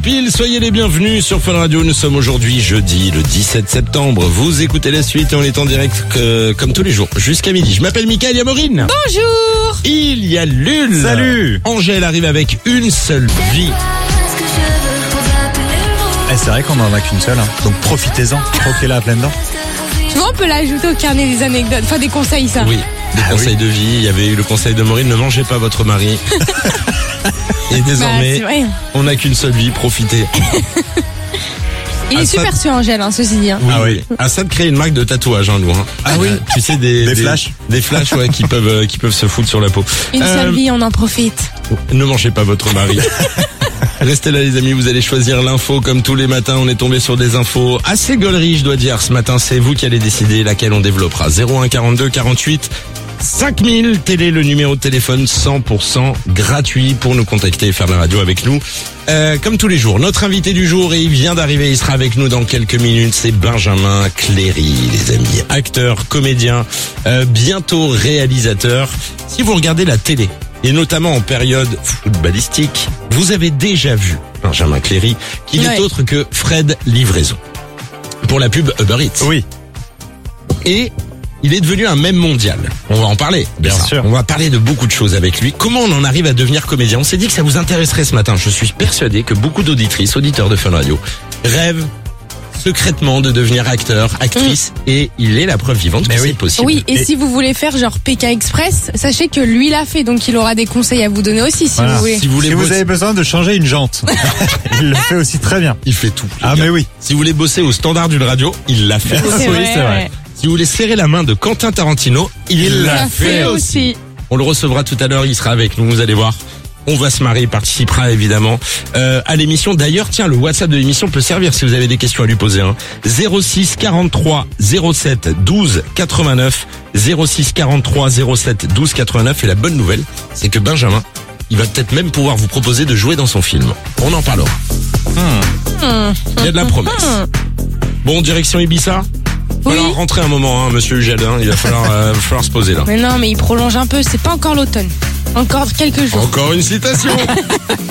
pile, soyez les bienvenus sur Fun Radio. Nous sommes aujourd'hui jeudi, le 17 septembre. Vous écoutez la suite et on est en direct comme tous les jours, jusqu'à midi. Je m'appelle Mickaël, il y a Maureen. Bonjour. Il y a Lul. Salut. Angèle arrive avec une seule vie. C'est vrai qu'on en a qu'une seule, hein. Donc profitez-en, croquez-la à pleines dents. Tu vois, on peut l'ajouter au carnet des anecdotes, enfin des conseils, ça. Oui, des conseils de vie. Il y avait eu le conseil de Maureen, ne mangez pas votre mari. Et désormais, Bah, c'est vrai. on n'a qu'une seule vie, profitez. Il est super sur Angèle, ceci dit. Hein. Oui, Ah oui. À ça de créer une marque de tatouage, hein, nous. Hein. Ah oui. Tu sais, des flashs. Des flashs, ouais, qui peuvent se foutre sur la peau. Une seule vie, on en profite. Ne mangez pas votre mari. Restez là les amis, vous allez choisir l'info comme tous les matins. On est tombé sur des infos assez gauleries, je dois dire. Ce matin, c'est vous qui allez décider laquelle on développera. 01 42 48 5000, télé, le numéro de téléphone 100% gratuit pour nous contacter et faire la radio avec nous. Comme tous les jours, notre invité du jour, et il vient d'arriver, il sera avec nous dans quelques minutes, c'est Benjamin Cléry, les amis. Acteur, comédien, bientôt réalisateur. Si vous regardez la télé, et notamment en période footballistique, vous avez déjà vu Benjamin Cléry, qui n'est autre que Fred Livraison, pour la pub Uber Eats. Oui. Et il est devenu un mème mondial. On va en parler. Bien sûr. On va parler de beaucoup de choses avec lui. Comment on en arrive à devenir comédien? On s'est dit que ça vous intéresserait ce matin. Je suis persuadé que beaucoup d'auditrices, auditeurs de Fun Radio, rêvent secrètement de devenir acteur, actrice, et il est la preuve vivante que c'est possible. Oui, et si vous voulez faire genre Pékin Express, sachez que lui l'a fait, donc il aura des conseils à vous donner aussi, si Voilà. vous voulez. Si vous, Si vous avez besoin de changer une jante, il le fait aussi très bien. il fait tout. les Ah gars. mais oui. Si vous voulez bosser au standard d'une radio, il l'a fait. C'est Oui, vrai, c'est vrai. ouais. Si vous voulez serrer la main de Quentin Tarantino, il l'a fait aussi. On le recevra tout à l'heure, il sera avec nous, vous allez voir. On va se marrer, il participera évidemment à l'émission. D'ailleurs, tiens, le WhatsApp de l'émission peut servir si vous avez des questions à lui poser. Hein. 06 43 07 12 89. 06 43 07 12 89. Et la bonne nouvelle, c'est que Benjamin, il va peut-être même pouvoir vous proposer de jouer dans son film. On en parlera. Il y a de la promesse. Bon, direction Ibiza. Il va falloir rentrer un moment, hein, monsieur Ugel, hein. Il va falloir se poser là. Mais non, mais il prolonge un peu, c'est pas encore l'automne. Encore quelques jours. Encore une citation.